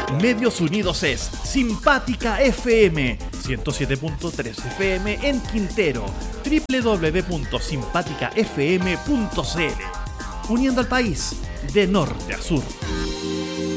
Medios Unidos es Simpática FM, 107.3 FM en Quintero, www.simpaticafm.cl, uniendo al país de norte a sur.